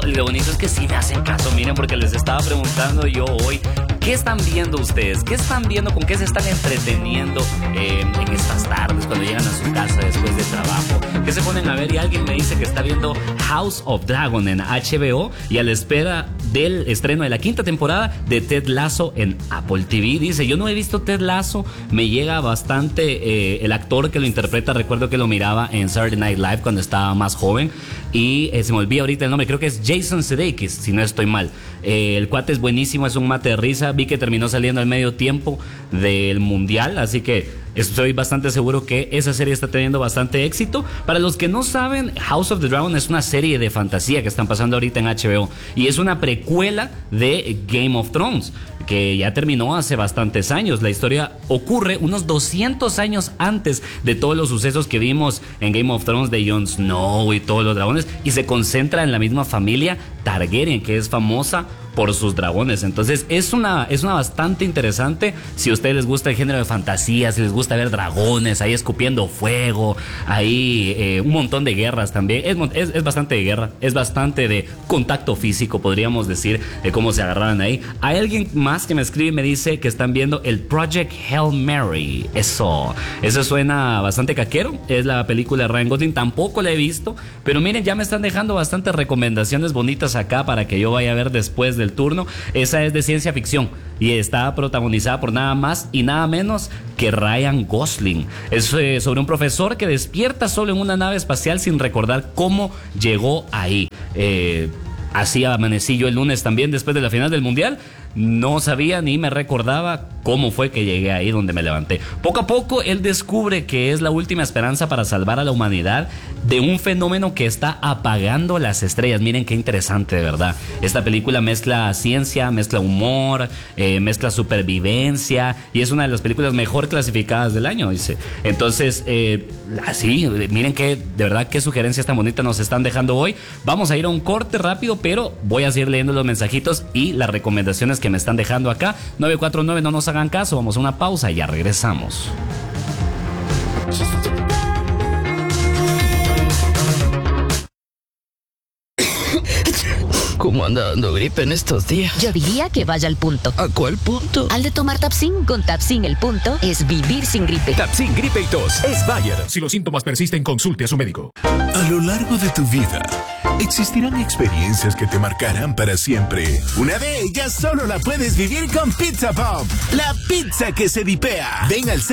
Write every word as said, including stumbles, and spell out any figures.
lo bonito es que sí me hacen caso, miren, porque les estaba preguntando yo hoy, ¿qué están viendo ustedes? ¿Qué están viendo? ¿Con qué se están entreteniendo eh, en estas tardes cuando llegan a su casa después del trabajo? ¿Qué se ponen a ver? Y alguien me dice que está viendo House of Dragon en H B O y a la espera del estreno de la quinta temporada de Ted Lasso en Apple T V. Dice, yo no he visto Ted Lasso, me llega bastante eh, el actor que lo interpreta, recuerdo que lo miraba en Saturday Night Live cuando estaba más joven y eh, se me olvida ahorita el nombre, creo que es Jason Sudeikis, si no estoy mal. Eh, el cuate es buenísimo, es un mate de risa, vi que terminó saliendo al medio tiempo del mundial, así que estoy bastante seguro que esa serie está teniendo bastante éxito. Para los que no saben, House of the Dragon es una serie de fantasía que están pasando ahorita en H B O y es una precuela de Game of Thrones, que ya terminó hace bastantes años. La historia ocurre unos doscientos años antes de todos los sucesos que vimos en Game of Thrones de Jon Snow y todos los dragones, y se concentra en la misma familia Targaryen, que es famosa por sus dragones. Entonces es una, es una bastante interesante. Si a ustedes les gusta el género de fantasía, si les gusta ver dragones ahí escupiendo fuego, ahí eh, un montón de guerras también, es, es, es bastante de guerra, es bastante de contacto físico, podríamos decir, de cómo se agarraban ahí. Hay alguien más que me escribe y me dice que están viendo el Project Hail Mary. Eso, eso suena bastante caquero. Es la película de Ryan Gosling, tampoco la he visto, pero miren, ya me están dejando bastantes recomendaciones bonitas acá para que yo vaya a ver después del turno. Esa es de ciencia ficción y está protagonizada por nada más y nada menos que Ryan Gosling. Es eh, sobre un profesor que despierta solo en una nave espacial sin recordar cómo llegó ahí. Eh, así amanecí yo el lunes también después de la final del mundial. No sabía ni me recordaba cómo fue que llegué ahí donde me levanté. Poco a poco él descubre que es la última esperanza para salvar a la humanidad de un fenómeno que está apagando las estrellas. Miren qué interesante, de verdad. Esta película mezcla ciencia, mezcla humor, eh, mezcla supervivencia y es una de las películas mejor clasificadas del año, dice. Entonces, eh, así, miren que de verdad qué sugerencias tan bonitas nos están dejando hoy. Vamos a ir a un corte rápido, pero voy a seguir leyendo los mensajitos y las recomendaciones que me están dejando acá. Nueve cuatro nueve, no nos hagan caso, vamos a una pausa y ya regresamos. ¿Cómo anda dando gripe en estos días? Yo diría que vaya al punto. ¿A cuál punto? Al de tomar Tapsin. Con Tapsin el punto es vivir sin gripe. Tapsin gripe y tos es Bayer. Si los síntomas persisten, consulte a su médico. A lo largo de tu vida existirán experiencias que te marcarán para siempre. Una de ellas solo la puedes vivir con Pizza Pop, la pizza que se dipea. Ven al